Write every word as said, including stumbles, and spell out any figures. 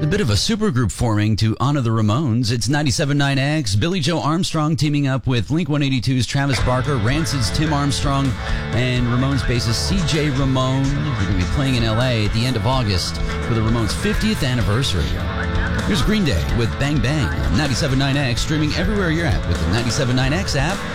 A bit of a supergroup forming to honor the Ramones. It's ninety-seven point nine X, Billy Joe Armstrong teaming up with Blink one eighty-two's Travis Barker, Rancid's Tim Armstrong, and Ramones bassist C J Ramone. They're going to be playing in L A at the end of August for the Ramones' fiftieth anniversary. Here's Green Day with Bang Bang on ninety-seven point nine X, streaming everywhere you're at with the ninety-seven point nine X app